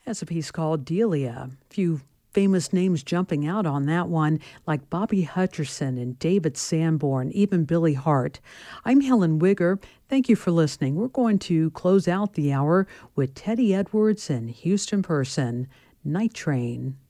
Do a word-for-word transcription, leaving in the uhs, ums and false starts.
That's a piece called Delia. A few famous names jumping out on that one, like Bobby Hutcherson and David Sanborn, even Billy Hart. I'm Helen Wigger. Thank you for listening. We're going to close out the hour with Teddy Edwards and Houston Person, Night Train.